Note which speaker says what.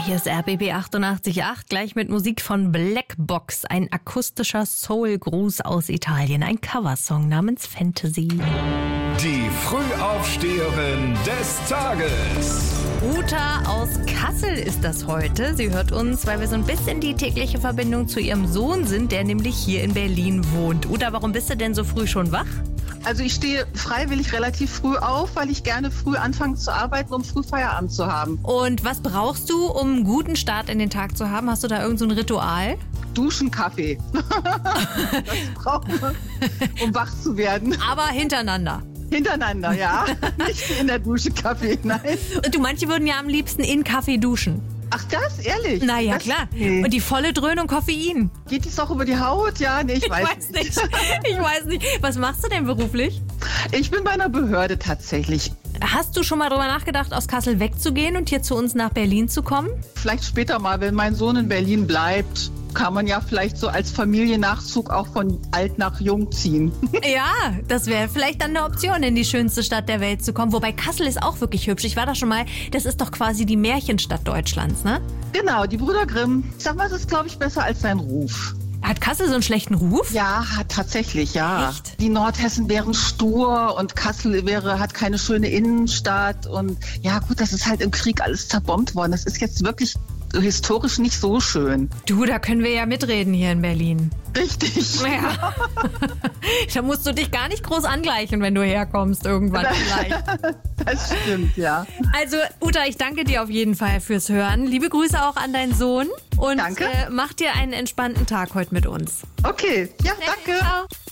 Speaker 1: Hier ist RBB 88.8, gleich mit Musik von Blackbox. Ein akustischer Soul-Gruß aus Italien, ein Coversong namens Fantasy.
Speaker 2: Die Frühaufsteherin des Tages.
Speaker 1: Uta aus Kassel ist das heute. Sie hört uns, weil wir so ein bisschen die tägliche Verbindung zu ihrem Sohn sind, der nämlich hier in Berlin wohnt. Uta, warum bist du denn so früh schon wach?
Speaker 3: Also ich stehe freiwillig relativ früh auf, weil ich gerne früh anfange zu arbeiten, um früh Feierabend zu haben.
Speaker 1: Und was brauchst du, um einen guten Start in den Tag zu haben? Hast du da irgend so ein Ritual?
Speaker 3: Duschen, Kaffee. Das brauchen wir, um wach zu werden.
Speaker 1: Aber hintereinander.
Speaker 3: Hintereinander, ja. Nicht in der Dusche Kaffee, nein.
Speaker 1: Und du, manche würden ja am liebsten in Kaffee duschen.
Speaker 3: Ach das, ehrlich?
Speaker 1: Naja,
Speaker 3: das,
Speaker 1: klar.
Speaker 3: Nee.
Speaker 1: Und die volle Dröhnung Koffein.
Speaker 3: Geht das auch über die Haut? Ja, nee, ich weiß
Speaker 1: nicht. Ich weiß nicht. Was machst du denn beruflich?
Speaker 3: Ich bin bei einer Behörde tatsächlich.
Speaker 1: Hast du schon mal drüber nachgedacht, aus Kassel wegzugehen und hier zu uns nach Berlin zu kommen?
Speaker 3: Vielleicht später mal, wenn mein Sohn in Berlin bleibt, kann man ja vielleicht so als Familiennachzug auch von alt nach jung ziehen.
Speaker 1: Ja, das wäre vielleicht dann eine Option, in die schönste Stadt der Welt zu kommen. Wobei Kassel ist auch wirklich hübsch. Ich war da schon mal. Das ist doch quasi die Märchenstadt Deutschlands, ne?
Speaker 3: Genau, die Brüder Grimm. Ich sag mal, es ist, glaube ich, besser als sein Ruf.
Speaker 1: Hat Kassel so einen schlechten Ruf?
Speaker 3: Ja, hat tatsächlich, ja.
Speaker 1: Echt?
Speaker 3: Die Nordhessen wären stur und Kassel hat keine schöne Innenstadt. Und ja gut, das ist halt im Krieg alles zerbombt worden. Das ist jetzt wirklich historisch nicht so schön.
Speaker 1: Du, da können wir ja mitreden hier in Berlin.
Speaker 3: Richtig.
Speaker 1: Ja. Da musst du dich gar nicht groß angleichen, wenn du herkommst irgendwann vielleicht.
Speaker 3: Das stimmt, ja.
Speaker 1: Also Uta, ich danke dir auf jeden Fall fürs Hören. Liebe Grüße auch an deinen Sohn und
Speaker 3: Danke.
Speaker 1: mach dir einen entspannten Tag heute mit uns.
Speaker 3: Okay, ja, danke.
Speaker 1: Ciao.